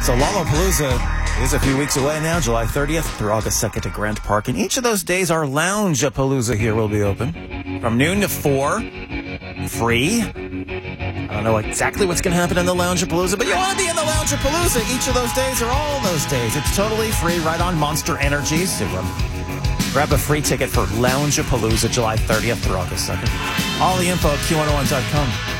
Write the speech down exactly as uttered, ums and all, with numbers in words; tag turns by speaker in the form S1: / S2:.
S1: So Lollapalooza is a few weeks away now, July thirtieth through August second at Grant Park. And each of those days, our Lounge-a-Palooza here will be open from noon to four, free. I don't know exactly what's going to happen in the Lounge-a-Palooza, but you want to be in the Lounge-a-Palooza each of those days or all those days. It's totally free right on Monster Energy. So um, grab a free ticket for Lounge-a-Palooza July thirtieth through August second. All the info at Q one oh one dot com.